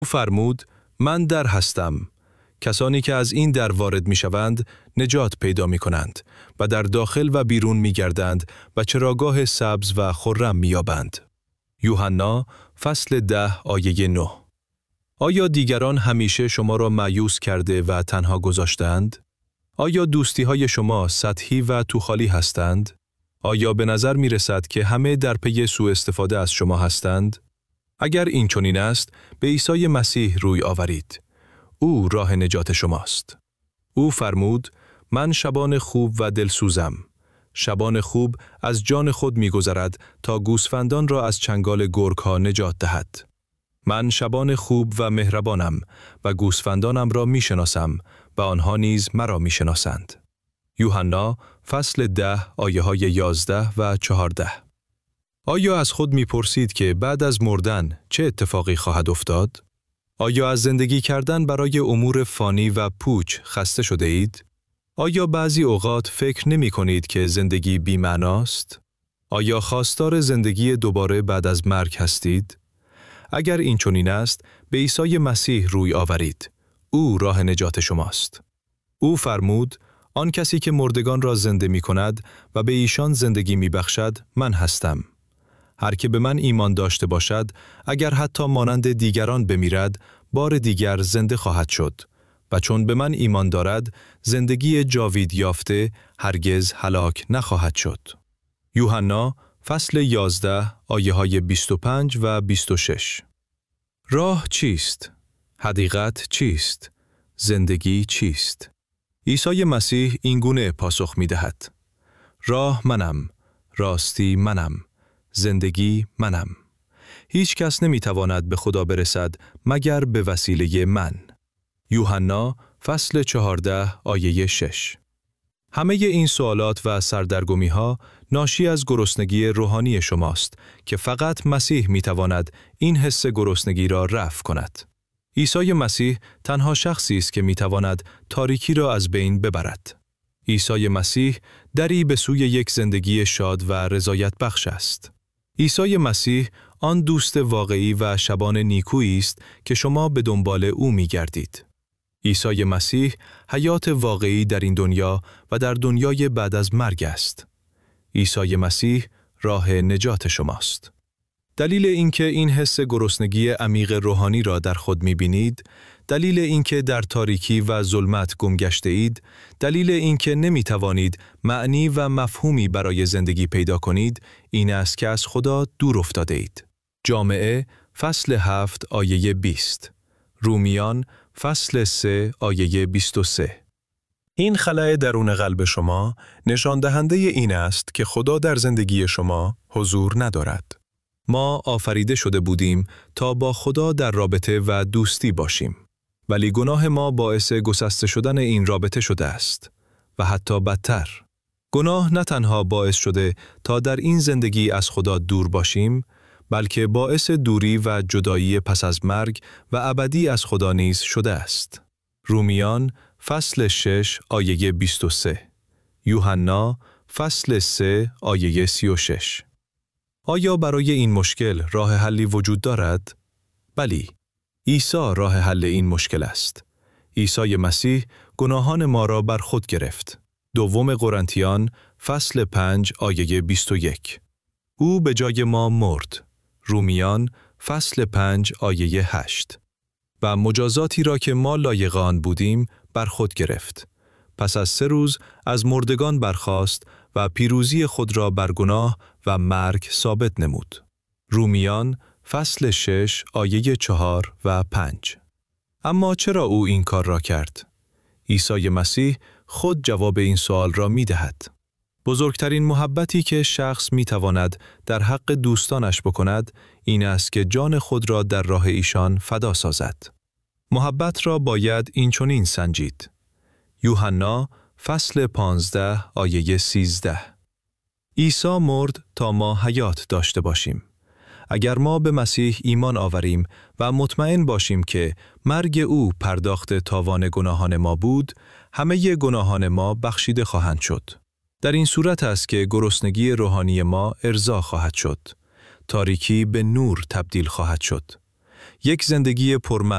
او فرمود: من در هستم. کسانی که از این در وارد می شوند نجات پیدا می کنند و در داخل و بیرون می گردند و چراگاه سبز و خرم می یابند. یوحنا فصل 10 آیه 9. آیا دیگران همیشه شما را مایوس کرده و تنها گذاشتند؟ آیا دوستی‌های شما سطحی و توخالی هستند؟ آیا به نظر می رسد که همه در پی سوء استفاده از شما هستند؟ اگر این چنین است، به عیسی مسیح روی آورید. او راه نجات شماست. او فرمود: من شبان خوب و دلسوزم. شبان خوب از جان خود می‌گذرد تا گوسفندان را از چنگال گرگ‌ها نجات دهد. من شبان خوب و مهربانم و گوسفندانم را می‌شناسم و آنها نیز مرا می‌شناسند. یوحنا فصل 10 آیه‌های 11 و 14. آیا از خود می‌پرسید که بعد از مردن چه اتفاقی خواهد افتاد؟ آیا از زندگی کردن برای امور فانی و پوچ خسته شده اید؟ آیا بعضی اوقات فکر نمی کنید که زندگی بی‌معناست؟ آیا خواستار زندگی دوباره بعد از مرگ هستید؟ اگر این چنین است، به عیسی مسیح روی آورید. او راه نجات شماست. او فرمود: آن کسی که مردگان را زنده می کند و به ایشان زندگی می بخشد، من هستم. هر که به من ایمان داشته باشد، اگر حتی مانند دیگران بمیرد، بار دیگر زنده خواهد شد. و چون به من ایمان دارد، زندگی جاوید یافته هرگز هلاک نخواهد شد. یوحنا فصل 11 آیه‌های 25 و 26. راه چیست؟ حقیقت چیست؟ زندگی چیست؟ عیسی مسیح این گونه پاسخ می دهد: راه منم، راستی منم، زندگی منم. هیچ کس نمی تواند به خدا برسد مگر به وسیله من. یوحنا فصل 14 آیه 6. همه این سوالات و سردرگمی ها ناشی از گرسنگی روحانی شماست که فقط مسیح می تواند این حس گرسنگی را رفع کند. عیسی مسیح تنها شخصی است که می تواند تاریکی را از بین ببرد. عیسی مسیح دری به سوی یک زندگی شاد و رضایت بخش است. عیسی مسیح آن دوست واقعی و شبان نیکویی است که شما به دنبال او می گردید. عیسی مسیح حیات واقعی در این دنیا و در دنیای بعد از مرگ است. عیسی مسیح راه نجات شماست. دلیل اینکه این حس گرسنگی عمیق روحانی را در خود می‌بینید، دلیل اینکه در تاریکی و ظلمت گم گشته اید، دلیل اینکه نمی‌توانید معنی و مفهومی برای زندگی پیدا کنید، این است که از خدا دور افتاده اید. جامعه فصل 7 آیه 20. رومیان فصل 3 آیه 23. این خلأ درون قلب شما نشان دهنده این است که خدا در زندگی شما حضور ندارد. ما آفریده شده بودیم تا با خدا در رابطه و دوستی باشیم. ولی گناه ما باعث گسسته شدن این رابطه شده است. و حتی بدتر. گناه نه تنها باعث شده تا در این زندگی از خدا دور باشیم، بلکه باعث دوری و جدایی پس از مرگ و ابدی از خدا نیز شده است. رومیان فصل 6 آیه 23. یوحنا فصل 3 آیه 36. آیا برای این مشکل راه حلی وجود دارد؟ بلی. عیسی راه حل این مشکل است. عیسی مسیح گناهان ما را بر خود گرفت. دوم قرنتیان فصل 5 آیه 21. او به جای ما مرد. رومیان فصل 5 آیه 8. و مجازاتی را که ما لایق آن بودیم بر خود گرفت. پس از 3 روز از مردگان برخاست و پیروزی خود را بر گناه و مرگ ثابت نمود. رومیان فصل 6 آیه 4 و 5. اما چرا او این کار را کرد؟ عیسی مسیح خود جواب این سوال را می دهد. بزرگترین محبتی که شخص می تواند در حق دوستانش بکند، این است که جان خود را در راه ایشان فدا سازد. محبت را باید این چنین سنجید. یوحنا فصل 15 آیه 13. عیسی مرد تا ما حیات داشته باشیم. اگر ما به مسیح ایمان آوریم و مطمئن باشیم که مرگ او پرداخت تاوان گناهان ما بود، همه گناهان ما بخشیده خواهند شد. در این صورت است که گرسنگی روحانی ما ارضا خواهد شد. تاریکی به نور تبدیل خواهد شد. یک زندگی پرمعنی